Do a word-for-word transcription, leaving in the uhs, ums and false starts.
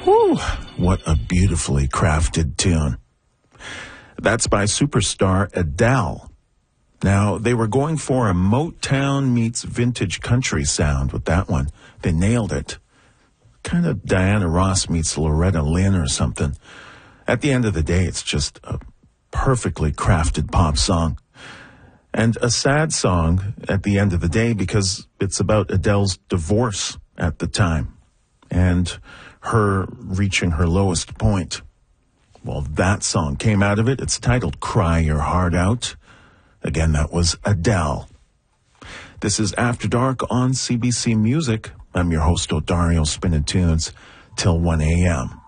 Whew, what a beautifully crafted tune. That's by superstar Adele. Now, they were going for a Motown meets vintage country sound with that one. They nailed it. Kind of Diana Ross meets Loretta Lynn or something. At the end of the day, it's just a perfectly crafted pop song. And a sad song at the end of the day because it's about Adele's divorce at the time and her reaching her lowest point. Well, that song came out of it. It's titled Cry Your Heart Out. Again, that was Adele. This is After Dark on C B C Music. I'm your host, Odario, spinning tunes till one a.m.